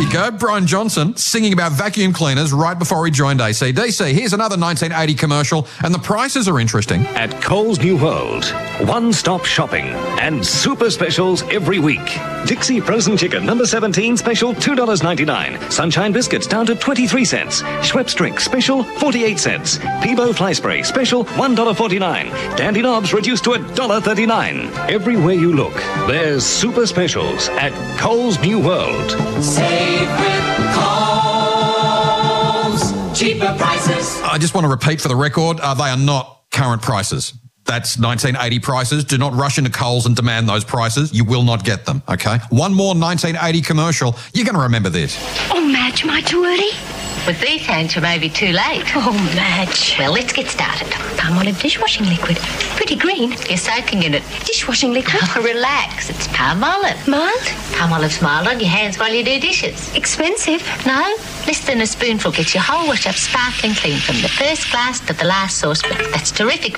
you go. Brian Johnson singing about vacuum cleaners right before he joined AC/DC. Here's another 1980 commercial, and the prices are interesting. At Coles New World, one-stop shopping and super specials every week. Dixie frozen chicken number 17 special $2.99. Sunshine biscuits down to 23 cents. Schweppes drink special 48 cents. Peebo fly spray special $1.49. Dandy knobs reduced to $1.39. Everywhere you look, there's super specials at Coles New World. Save with Coles. Cheaper prices. I just want to repeat for the record, they are not current prices. That's 1980 prices. Do not rush into Coles and demand those prices. You will not get them, okay? One more 1980 commercial. You're going to remember this. Oh, Madge, am I too early? With these hands, you may be too late. Oh, Madge. Well, let's get started. Palmolive dishwashing liquid. Pretty green. You're soaking in it. Dishwashing liquid. Oh, relax. It's Palmolive. Mild? Palmolive's mild on your hands while you do dishes. Expensive? No? Less than a spoonful gets your whole wash up sparkling clean from the first glass to the last saucepan. That's terrific